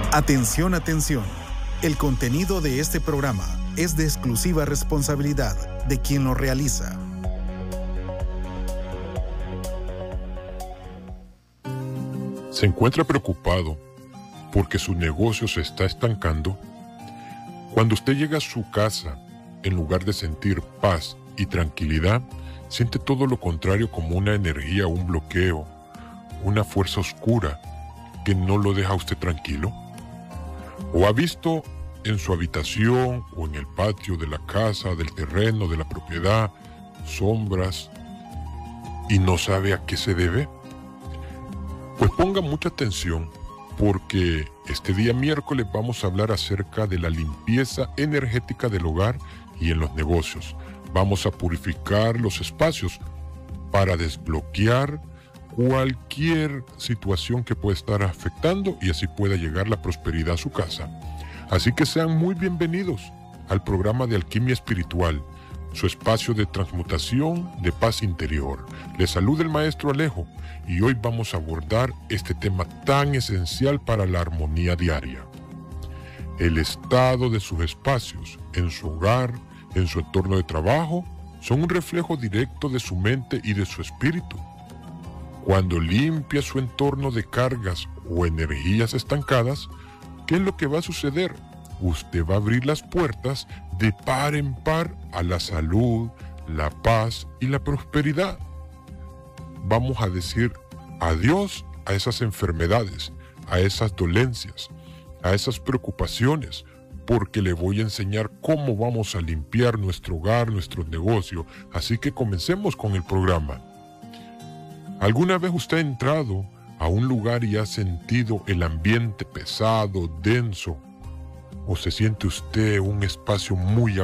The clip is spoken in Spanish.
Atención, atención. El contenido de este programa es de exclusiva responsabilidad de quien lo realiza. ¿Se encuentra preocupado porque su negocio se está estancando? Cuando usted llega a su casa, en lugar de sentir paz y tranquilidad, siente todo lo contrario, como una energía, un bloqueo, una fuerza oscura que no lo deja a usted tranquilo. ¿O ha visto en su habitación o en el patio de la casa, del terreno, de la propiedad, sombras y no sabe a qué se debe? Pues ponga mucha atención, porque este día miércoles vamos a hablar acerca de la limpieza energética del hogar y en los negocios. Vamos a purificar los espacios para desbloquear cualquier situación que pueda estar afectando y así pueda llegar la prosperidad a su casa. Así que sean muy bienvenidos al programa de Alquimia Espiritual, su espacio de transmutación de paz interior. Les saluda el maestro Alejo y hoy vamos a abordar este tema tan esencial para la armonía diaria. El estado de sus espacios, en su hogar, en su entorno de trabajo, son un reflejo directo de su mente y de su espíritu. Cuando limpia su entorno de cargas o energías estancadas, ¿qué es lo que va a suceder? Usted va a abrir las puertas de par en par a la salud, la paz y la prosperidad. Vamos a decir adiós a esas enfermedades, a esas dolencias, a esas preocupaciones, porque le voy a enseñar cómo vamos a limpiar nuestro hogar, nuestro negocio. Así que comencemos con el programa. ¿Alguna vez usted ha entrado a un lugar y ha sentido el ambiente pesado, denso? ¿O se siente usted un espacio muy